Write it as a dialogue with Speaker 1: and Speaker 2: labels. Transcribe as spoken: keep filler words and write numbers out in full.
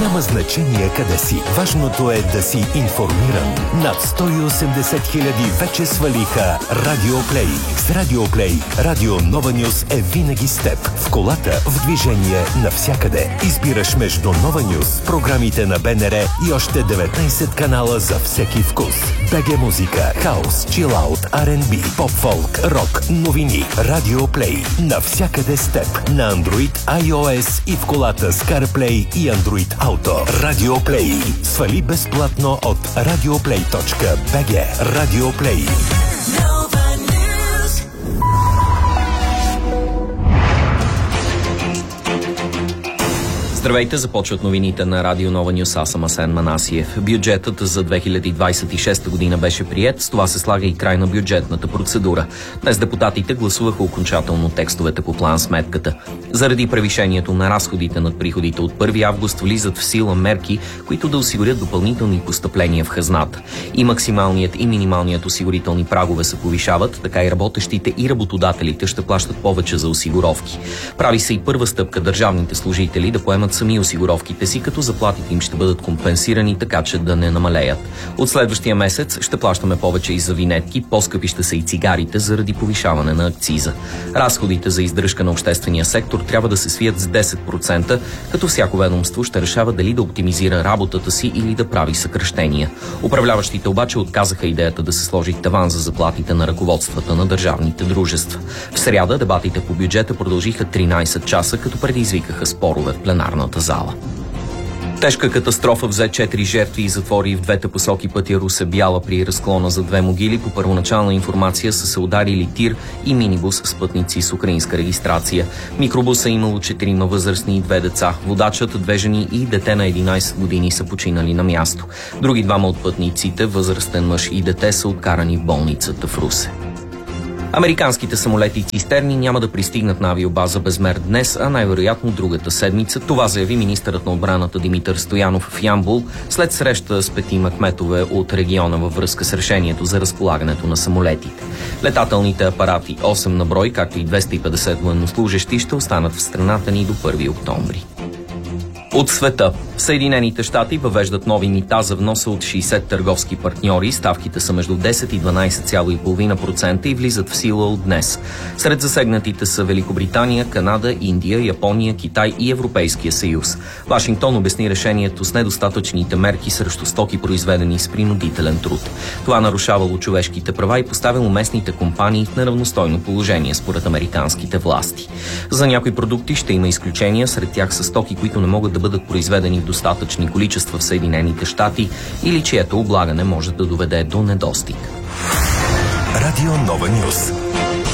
Speaker 1: Няма значение къде си. Важното е да си информиран. Над сто и осемдесет хиляди вече свалиха Радио Плей. С Радио Плей, Радио Нова Нюс е винаги с теб. В колата, в движение, навсякъде. Избираш между Нова Нюс, програмите на БНР и още деветнайсет канала за всеки вкус. БГ музика, хаус, чилаут, Ар енд Би, поп-фолк, рок, новини. Радио Плей. Навсякъде с теб. На Android, iOS и в колата с CarPlay и Android Auto. Радио Плей. Свали безплатно от радиоплей точка би джи. Радио Плей.
Speaker 2: Здравейте, започват новините на Радио Нова Нюс. Аз съм Асен Манасиев. Бюджетът за две хиляди двадесет и шеста година беше приет. С това се слага и край на бюджетната процедура. Днес депутатите гласуваха окончателно текстовете по план-сметката. Заради превишението на разходите над приходите от първи август влизат в сила мерки, които да осигурят допълнителни постъпления в хазната. И максималният и минималният осигурителни прагове се повишават, така и работещите и работодателите ще плащат повече за осигуровки. Прави се и първа стъпка държавните служители да поемат сами осигуровките си, като заплатите им ще бъдат компенсирани, така че да не намалеят. От следващия месец ще плащаме повече и за винетки, по-скъпи ще са и цигарите заради повишаване на акциза. Разходите за издръжка на обществения сектор трябва да се свият с десет процента, като всяко ведомство ще решава дали да оптимизира работата си или да прави съкращения. Управляващите обаче отказаха идеята да се сложи таван за заплатите на ръководствата на държавните дружества. В сряда дебатите по бюджета продължиха тринайсет часа, като предизвикаха спорове в пленарната зала. Тежка катастрофа взе четири жертви и затвори в двете посоки пътя Русе-Бяла при разклона за две могили. По първоначална информация са се ударили тир и минибус с пътници с украинска регистрация. Микробуса имало четирима възрастни и две деца. Водачът, две жени и дете на единайсет години са починали на място. Други двама от пътниците, възрастен мъж и дете, са откарани в болницата в Русе. Американските самолети и цистерни няма да пристигнат на авиобаза Безмер днес, а най-вероятно другата седмица. Това заяви министърът на отбраната Димитър Стоянов в Ямбол след среща с петима кметове от региона във връзка с решението за разполагането на самолетите. Летателните апарати, осем на брой, както и двеста и петдесет военнослужещи, ще останат в страната ни до първи октомври. От света. Съединените щати въвеждат нови мита за вноса от шейсет търговски партньори. Ставките са между десет и дванайсет цяло и пет процента и влизат в сила от днес. Сред засегнатите са Великобритания, Канада, Индия, Япония, Китай и Европейския съюз. Вашингтон обясни решението с недостатъчните мерки срещу стоки, произведени с принудителен труд. Това нарушавало човешките права и поставило местните компании в неравностойно положение, според американските власти. За някои продукти ще има изключения, сред тях са стоки, които не могат да бъдат произведени в достатъчни количества в Съединените щати или чието облагане може да доведе до недостиг.
Speaker 1: Радио Нова Нюс.